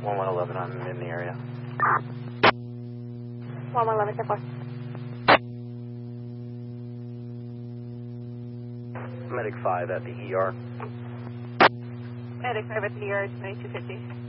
1111, I'm in the area. 1111, 10-4. Medic 5 at the ER. Medic 5 at the ER, 9250.